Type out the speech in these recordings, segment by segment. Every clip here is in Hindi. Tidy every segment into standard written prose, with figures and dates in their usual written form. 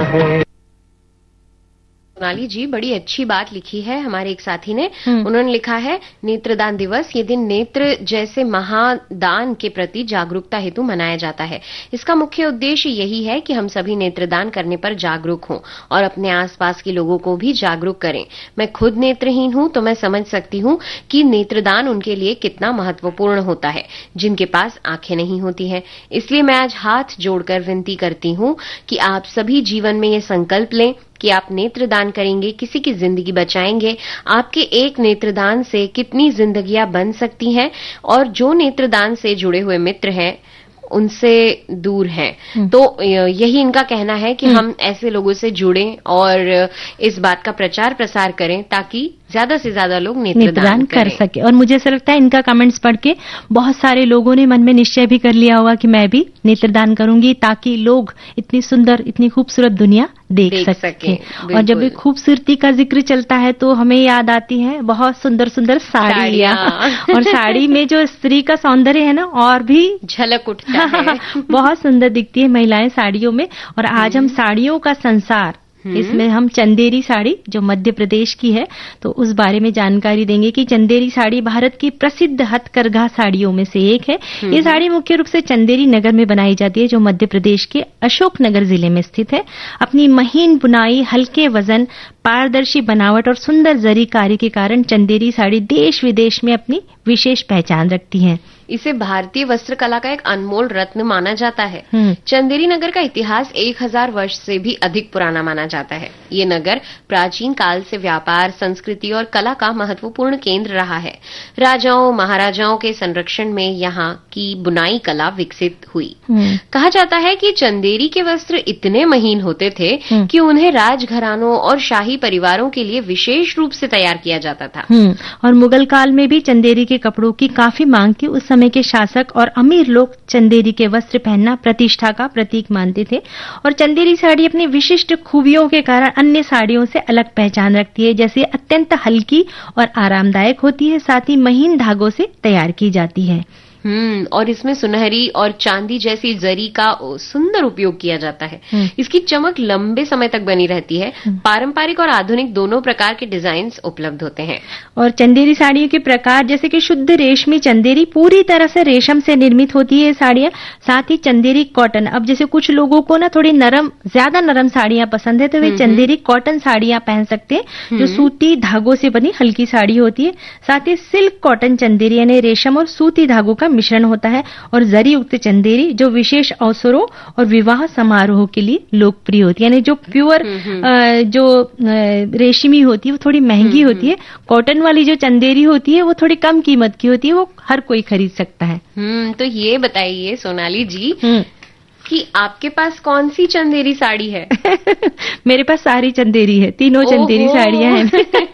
है। सोनाली जी, बड़ी अच्छी बात लिखी है हमारे एक साथी ने। उन्होंने लिखा है, नेत्रदान दिवस, ये दिन नेत्र जैसे महादान के प्रति जागरूकता हेतु मनाया जाता है। इसका मुख्य उद्देश्य यही है कि हम सभी नेत्रदान करने पर जागरूक हों और अपने आसपास के लोगों को भी जागरूक करें। मैं खुद नेत्रहीन हूं तो मैं समझ सकती हूं कि नेत्रदान उनके लिए कितना महत्वपूर्ण होता है जिनके पास आंखें नहीं होती हैं। इसलिए मैं आज हाथ जोड़कर विनती करती हूं कि आप सभी जीवन में ये संकल्प लें कि आप नेत्रदान करेंगे, किसी की जिंदगी बचाएंगे। आपके एक नेत्रदान से कितनी जिंदगियां बन सकती हैं, और जो नेत्रदान से जुड़े हुए मित्र हैं उनसे दूर हैं। तो यही इनका कहना है कि हम ऐसे लोगों से जुड़ें और इस बात का प्रचार प्रसार करें ताकि ज्यादा से ज्यादा लोग नेत्रदान कर सके। और मुझे ऐसा लगता है इनका कमेंट्स पढ़ के बहुत सारे लोगों ने मन में निश्चय भी कर लिया होगा कि मैं भी नेत्रदान करूंगी, ताकि लोग इतनी सुंदर, इतनी खूबसूरत दुनिया देख सके। और जब भी खूबसूरती का जिक्र चलता है तो हमें याद आती है बहुत सुंदर सुंदर साड़ियां और साड़ी में जो स्त्री का सौंदर्य है ना, और भी झलक उठता है। बहुत सुंदर दिखती है महिलाएं साड़ियों में। और आज हम साड़ियों का संसार, इसमें हम चंदेरी साड़ी जो मध्य प्रदेश की है, तो उस बारे में जानकारी देंगे कि चंदेरी साड़ी भारत की प्रसिद्ध हथकरघा साड़ियों में से एक है। ये साड़ी मुख्य रूप से चंदेरी नगर में बनाई जाती है जो मध्य प्रदेश के अशोकनगर जिले में स्थित है। अपनी महीन बुनाई, हल्के वजन, पारदर्शी बनावट और सुंदर जरी कार्य के कारण चंदेरी साड़ी देश विदेश में अपनी विशेष पहचान रखती है। इसे भारतीय वस्त्र कला का एक अनमोल रत्न माना जाता है। चंदेरी नगर का इतिहास 1000 वर्ष से भी अधिक पुराना माना जाता है। ये नगर प्राचीन काल से व्यापार, संस्कृति और कला का महत्वपूर्ण केंद्र रहा है। राजाओं महाराजाओं के संरक्षण में यहाँ की बुनाई कला विकसित हुई। कहा जाता है कि चंदेरी के वस्त्र इतने महीन होते थे कि उन्हें राजघरानों और शाही परिवारों के लिए विशेष रूप से तैयार किया जाता था। और मुगल काल में भी चंदेरी के कपड़ों की काफी मांग थी। उस समय के शासक और अमीर लोग चंदेरी के वस्त्र पहनना प्रतिष्ठा का प्रतीक मानते थे। और चंदेरी साड़ी अपनी विशिष्ट खूबियों के कारण अन्य साड़ियों से अलग पहचान रखती है, जैसे अत्यंत हल्की और आरामदायक होती है, साथ ही महीन धागों से तैयार की जाती है। और इसमें सुनहरी और चांदी जैसी जरी का सुंदर उपयोग किया जाता है। इसकी चमक लंबे समय तक बनी रहती है। पारंपरिक और आधुनिक दोनों प्रकार के डिजाइन उपलब्ध होते हैं। और चंदेरी साड़ियों के प्रकार जैसे कि शुद्ध रेशमी चंदेरी, पूरी तरह से रेशम से निर्मित होती है साड़ियां। साथ ही चंदेरी कॉटन, अब जैसे कुछ लोगों को ना थोड़ी नरम, ज्यादा नरम साड़ियां पसंद है तो वे चंदेरी कॉटन साड़ियां पहन सकते हैं जो सूती धागों से बनी हल्की साड़ी होती है। साथ ही सिल्क कॉटन चंदेरी यानी रेशम और सूती धागों का मिश्रण होता है। और जरी युक्त चंदेरी जो विशेष अवसरों और विवाह समारोह के लिए लोकप्रिय होती है। यानी जो प्योर जो रेशमी होती है वो थोड़ी महंगी होती है। कॉटन वाली जो चंदेरी होती है वो थोड़ी कम कीमत की होती है, वो हर कोई खरीद सकता है। तो ये बताइए सोनाली जी कि आपके पास कौन सी चंदेरी साड़ी है? मेरे पास सारी चंदेरी है, तीनों चंदेरी साड़ियां हैं।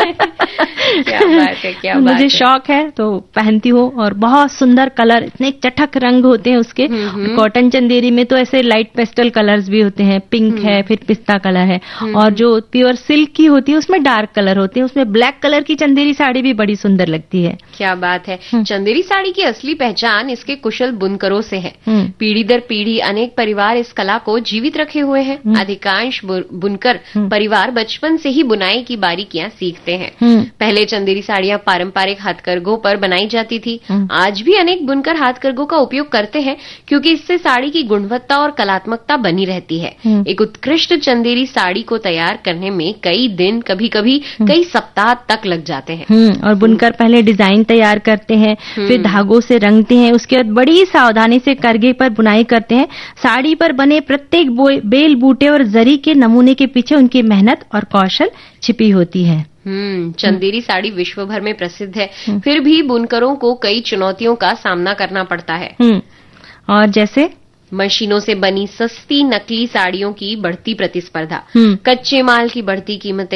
क्या बात है, क्या बात मुझे शौक है तो पहनती हूँ। और बहुत सुंदर कलर, इतने चटक रंग होते हैं उसके। कॉटन चंदेरी में तो ऐसे लाइट पेस्टल कलर्स भी होते हैं, पिंक है, फिर पिस्ता कलर है। और जो प्योर सिल्क की होती है उसमें डार्क कलर होते हैं। उसमें ब्लैक कलर की चंदेरी साड़ी भी बड़ी सुंदर लगती है। क्या बात है। चंदेरी साड़ी की असली पहचान इसके कुशल बुनकरों से है। पीढ़ी दर पीढ़ी अनेक परिवार इस कला को जीवित रखे हुए हैं। अधिकांश बुनकर परिवार बचपन से ही बुनाई की बारीकियां सीखते हैं। पहले चंदेरी साड़ियां पारंपरिक हाथकरघों पर बनाई जाती थी। आज भी अनेक बुनकर हाथकरघों का उपयोग करते हैं क्योंकि इससे साड़ी की गुणवत्ता और कलात्मकता बनी रहती है। एक उत्कृष्ट चंदेरी साड़ी को तैयार करने में कई दिन, कभी कभी कई सप्ताह तक लग जाते हैं। और बुनकर पहले डिजाइन तैयार करते हैं, फिर धागों से रंगते हैं, उसके बाद बड़ी सावधानी से करघे पर बुनाई करते हैं। साड़ी पर बने प्रत्येक बेल बूटे और जरी के नमूने के पीछे उनकी मेहनत और कौशल छिपी होती है। चंदेरी साड़ी विश्व भर में प्रसिद्ध है, फिर भी बुनकरों को कई चुनौतियों का सामना करना पड़ता है। और जैसे मशीनों से बनी सस्ती नकली साड़ियों की बढ़ती प्रतिस्पर्धा, कच्चे माल की बढ़ती कीमतें,